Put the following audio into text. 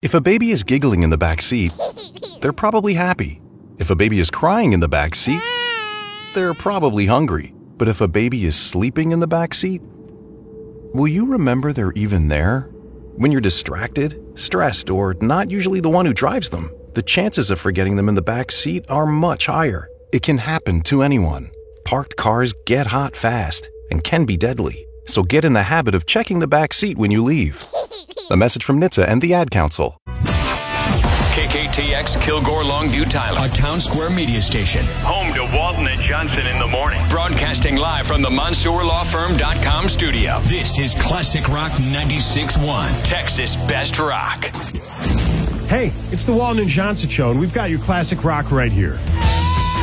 If a baby is giggling in the back seat, they're probably happy. If a baby is crying in the back seat, they're probably hungry. But if a baby is sleeping in the back seat, will you remember they're even there? When you're distracted, stressed, or not usually the one who drives them, the chances of forgetting them in the back seat are much higher. It can happen to anyone. Parked cars get hot fast and can be deadly. So get in the habit of checking the back seat when you leave. A message from NHTSA and the Ad Council. KKTX Kilgore Longview Tyler, a Town Square media station. Home to Walton and Johnson in the morning. Broadcasting live from the MonsourLawFirm.com studio. This is Classic Rock 96.1, Texas Best Rock. Hey, it's the Walton and Johnson Show, and we've got your classic rock right here.